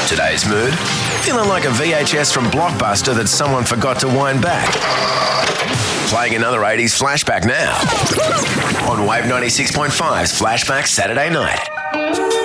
Today's mood? Feeling like a VHS from Blockbuster that someone forgot to wind back. Playing another 80s flashback now. On Wave 96.5's Flashback Saturday Night.